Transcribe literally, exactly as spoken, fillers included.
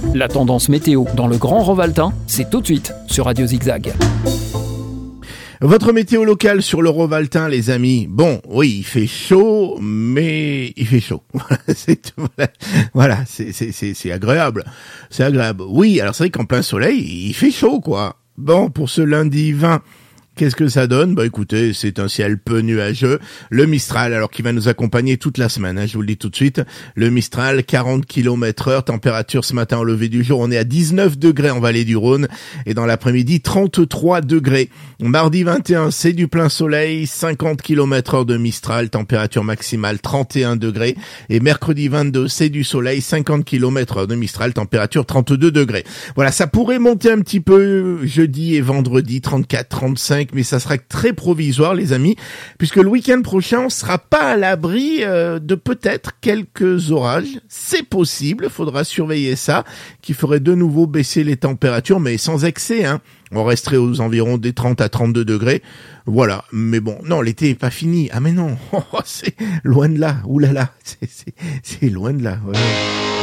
La tendance météo dans le Grand Rovaltain, c'est tout de suite sur Radio Zigzag. Votre météo locale sur le Rovaltain, les amis. Bon, oui, il fait chaud, mais il fait chaud. c'est, voilà, voilà c'est, c'est, c'est, c'est agréable. C'est agréable. Oui, alors c'est vrai qu'en plein soleil, il fait chaud, quoi. Bon, pour ce lundi vingt, qu'est-ce que ça donne? Bah écoutez, c'est un ciel peu nuageux. Le Mistral, alors qui va nous accompagner toute la semaine, hein, je vous le dis tout de suite. Le Mistral, quarante kilomètres heure, température ce matin au lever du jour, on est à dix-neuf degrés en vallée du Rhône. Et dans l'après-midi, trente-trois degrés. Mardi vingt et un, c'est du plein soleil, cinquante kilomètres heure de Mistral, température maximale trente et un degrés. Et mercredi vingt-deux, c'est du soleil, cinquante kilomètres heure de Mistral, température trente-deux degrés. Voilà, ça pourrait monter un petit peu jeudi et vendredi, trente-quatre, trente-cinq, mais ça sera très provisoire, les amis, puisque le week-end prochain, on sera pas à l'abri euh, de peut-être quelques orages. C'est possible, faudra surveiller ça, qui ferait de nouveau baisser les températures, mais sans excès, hein. On resterait aux environs des trente à trente-deux degrés. Voilà. Mais bon, non, l'été est pas fini. Ah mais non, c'est loin de là. Ouh là là, c'est, c'est, c'est loin de là. Ouais.